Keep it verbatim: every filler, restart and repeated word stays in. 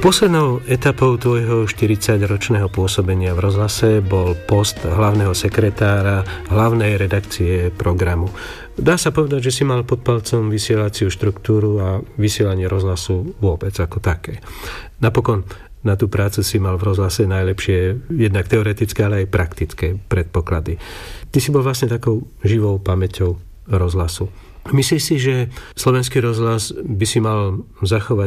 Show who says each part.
Speaker 1: Poslednou etapou tvojho štyridsaťročného pôsobenia v rozhlase bol post hlavného sekretára hlavnej redakcie programu. Dá sa povedať, že si mal pod palcom vysielaciu štruktúru a vysielanie rozhlasu vôbec ako také. Napokon na tú prácu si mal v rozhlase najlepšie jednak teoretické, ale aj praktické predpoklady. Ty si bol vlastne takou živou pamäťou rozhlasu. Myslíš si, že slovenský rozhlas by si mal zachovať